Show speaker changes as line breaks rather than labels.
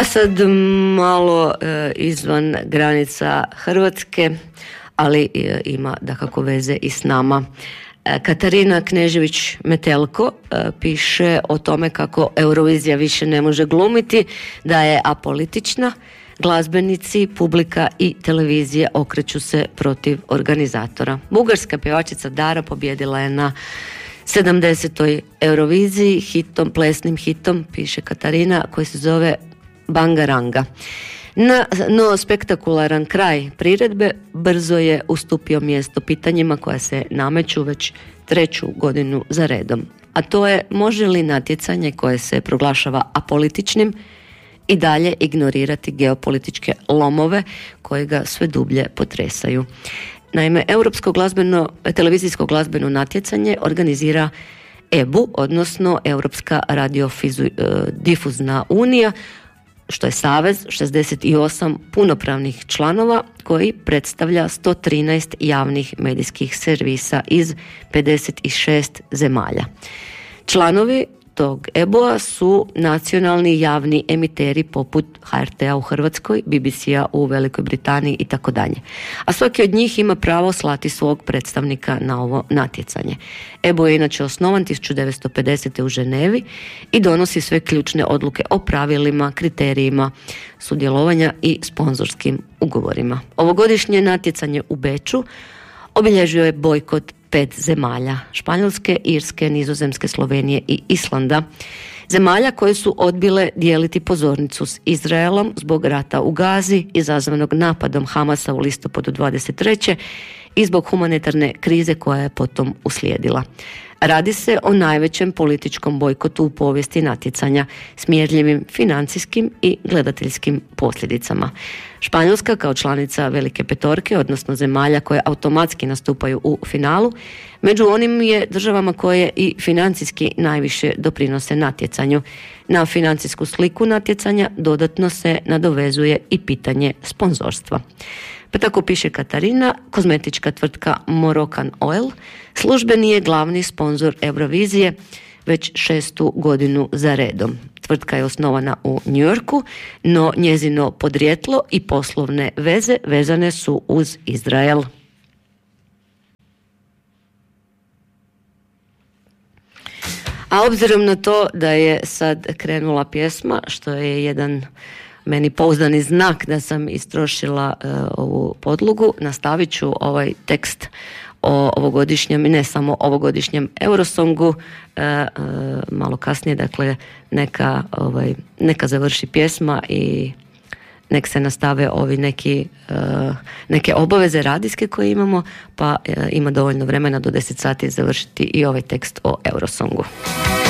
A sad malo izvan granica Hrvatske, ali ima dakako veze i s nama. Katarina Knežević-Metelko piše o tome kako Eurovizija više ne može glumiti, da je apolitična. Glazbenici, publika i televizija okreću se protiv organizatora. Bugarska pjevačica Dara pobjedila je na 70. Euroviziji plesnim hitom, piše Katarina, koji se zove Bangaranga. No spektakularan kraj priredbe brzo je ustupio mjesto pitanjima koja se nameću već 3. godinu za redom. A to je, može li natjecanje koje se proglašava apolitičnim i dalje ignorirati geopolitičke lomove koji ga sve dublje potresaju. Naime, Europsko televizijsko glazbeno natjecanje organizira EBU, odnosno Europska radiodifuzna unija, što je savez 68 punopravnih članova koji predstavlja 113 javnih medijskih servisa iz 56 zemalja. Članovi tog EBO-a su nacionalni javni emiteri poput HRT-a u Hrvatskoj, BBC-a u Velikoj Britaniji itd. A svaki od njih ima pravo slati svog predstavnika na ovo natjecanje. EBO je inače osnovan 1950. u Ženevi i donosi sve ključne odluke o pravilima, kriterijima sudjelovanja i sponzorskim ugovorima. Ovogodišnje natjecanje u Beču obilježio je bojkot 5 zemalja, Španjolske, Irske, Nizozemske, Slovenije i Islanda, zemalja koje su odbile dijeliti pozornicu s Izraelom zbog rata u Gazi izazvanog napadom Hamasa u listopadu 23. i zbog humanitarne krize koja je potom uslijedila. Radi se o najvećem političkom bojkotu u povijesti natjecanja s mjerljivim financijskim i gledateljskim posljedicama. Španjolska kao članica Velike petorke, odnosno zemalja koje automatski nastupaju u finalu, među onim je državama koje i financijski najviše doprinose natjecanju. Na financijsku sliku natjecanja dodatno se nadovezuje i pitanje sponzorstva. Pa tako piše Katarina, kozmetička tvrtka Moroccan Oil službeni je glavni sponzor Eurovizije već 6. godinu za redom. Tvrtka je osnovana u New Yorku, no njezino podrijetlo i poslovne veze vezane su uz Izrael. A obzirom na to da je sad krenula pjesma, što je jedan meni pouzdani znak da sam istrošila ovu podlogu, nastavit ću ovaj tekst o ovogodišnjem, ne samo ovogodišnjem Eurosongu, malo kasnije, dakle neka završi pjesma i nek se nastave ovi neke obaveze radijske koje imamo, pa ima dovoljno vremena do 10 sati završiti i ovaj tekst o Eurosongu.